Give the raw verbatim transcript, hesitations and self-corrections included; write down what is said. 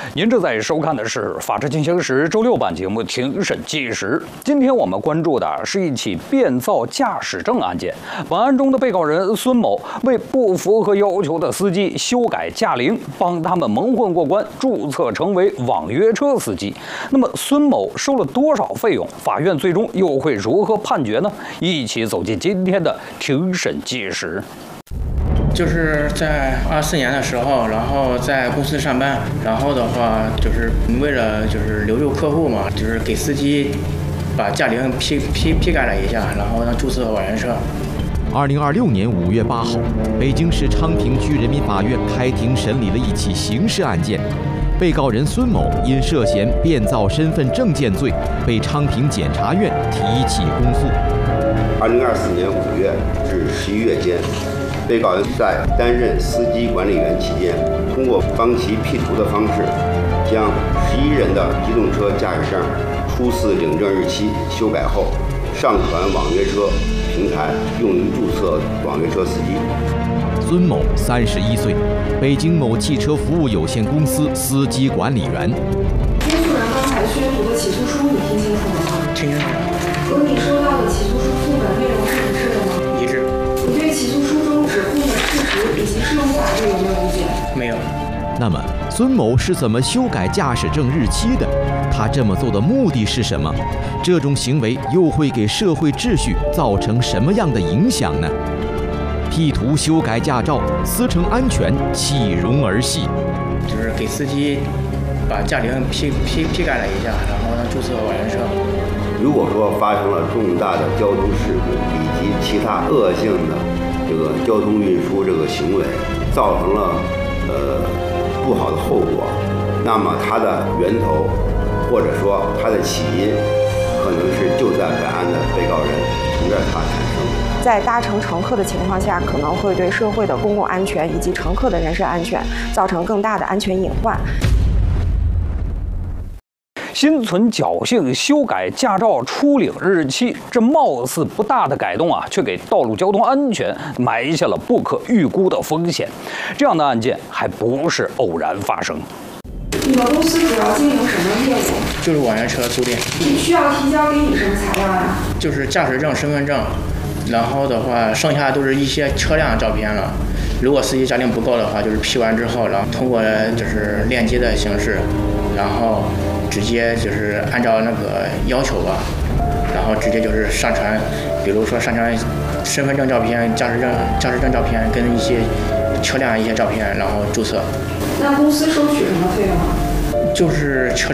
您正在收看的是《法治进行时》周六版节目《庭审纪实》。今天我们关注的是一起变造驾驶证案件。本案中的被告人孙某为不符合要求的司机修改驾龄，帮他们蒙混过关，注册成为网约车司机。那么孙某收了多少费用？法院最终又会如何判决呢？一起走进今天的《庭审纪实》。 就是在二四年的时候，然后在公司上班，然后的话就是为了就是留住客户嘛，就是给司机把驾龄批批批改了一下，然后呢注册网约车。 二零二六年五月八号，北京市昌平区人民法院开庭审理了一起刑事案件，被告人孙某因涉嫌变造身份证件罪，被昌平检察院提起公诉。 二零二四年五月至十一月间，被告人在担任司机管理员期间，通过帮其 P 图的方式，将十一人的机动车驾驶证初次领证日期修改后，上传网约车平台，用于注册网约车司机。 孙某三十一岁，北京某汽车服务有限公司司机管理员。 监诉人刚才宣读的起诉书，你听清楚了吗？ 听清楚。 和你收到的起诉书副本内容是一致的吗？ 一致。 你对起诉书中指控的事实以及适用法律有没有意见？ 没有。 那么，孙某是怎么修改驾驶证日期的？他这么做的目的是什么？这种行为又会给社会秩序造成什么样的影响呢？P 图修改驾照，司乘安全岂容儿戏？ 就是给司机把驾龄批批批改了一下，然后呢注册网约车。 如果说发生了重大的交通事故以及其他恶性的这个交通运输这个行为，造成了呃不好的后果，那么它的源头或者说它的起因，可能是就在本案的被告人从这儿他产生的。 在搭乘乘客的情况下，可能会对社会的公共安全以及乘客的人身安全造成更大的安全隐患。 心存侥幸修改驾照初领日期，这貌似不大的改动啊，却给道路交通安全埋下了不可预估的风险。这样的案件还不是偶然发生。 你们公司主要经营什么业务？ 就是网约车租赁。 你需要提交给你什么材料呀？ 就是驾驶证、身份证，然后的话，剩下都是一些车辆照片了。如果司机驾龄不够的话，就是批完之后，然后通过就是链接的形式，然后直接就是按照那个要求吧，然后直接就是上传，比如说上传身份证照片、驾驶证、驾驶证照片跟一些车辆一些照片，然后注册。 那公司收取什么费用啊？ 就是车。